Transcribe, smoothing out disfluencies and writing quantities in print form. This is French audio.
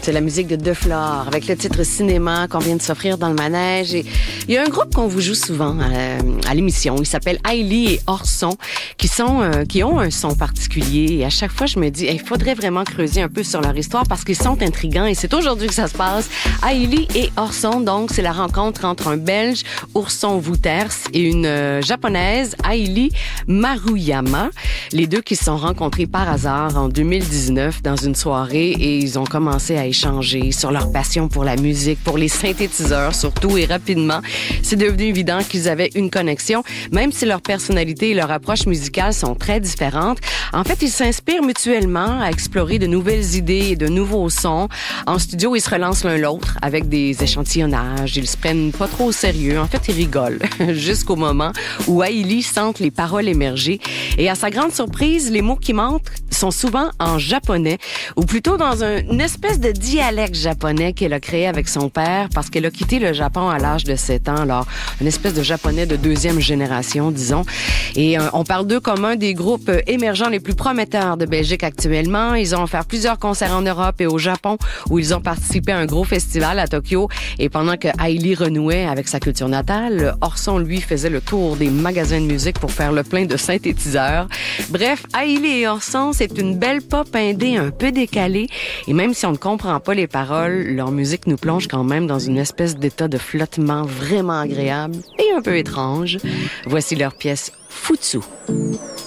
C'est la musique de De Flore avec le titre Cinéma qu'on vient de s'offrir dans le manège. Et il y a un groupe qu'on vous joue souvent à l'émission. Il s'appelle Hailey et Orson qui ont un son particulier. Et à chaque fois, je me dis, il faudrait vraiment creuser un peu sur leur histoire parce qu'ils sont intrigants. Et c'est aujourd'hui que ça se passe. Hailey et Orson, donc, c'est la rencontre entre un Belge, Orson Wouters, et une Japonaise, Hailey Maruyama. Les deux qui se sont rencontrés par hasard en 2019 dans une soirée et ils ont commencé à échanger sur leur passion pour la musique, pour les synthétiseurs surtout, et rapidement, c'est devenu évident qu'ils avaient une connexion, même si leur personnalité et leur approche musicale sont très différentes. En fait, ils s'inspirent mutuellement à explorer de nouvelles idées et de nouveaux sons. En studio, ils se relancent l'un l'autre avec des échantillonnages. Ils se prennent pas trop au sérieux. En fait, ils rigolent jusqu'au moment où Hailey sente les paroles émerger. Et à sa grande surprise, les mots qui manquent sont souvent en japonais, ou plutôt dans une espèce de dialecte japonais qu'elle a créé avec son père parce qu'elle a quitté le Japon à l'âge de 7 ans. Alors, une espèce de japonais de deuxième génération, disons. Et on parle d'eux comme un des groupes émergents les plus prometteurs de Belgique actuellement. Ils ont fait plusieurs concerts en Europe et au Japon où ils ont participé à un gros festival à Tokyo. Et pendant que Hailey renouait avec sa culture natale, Orson, lui, faisait le tour des magasins de musique pour faire le plein de synthétiseurs. Bref, Hailey et Orson, c'est une belle pop indé un peu décalée. Et même si on ne comprend pas les paroles, leur musique nous plonge quand même dans une espèce d'état de flottement vraiment agréable et un peu étrange. Voici leur pièce Futsu.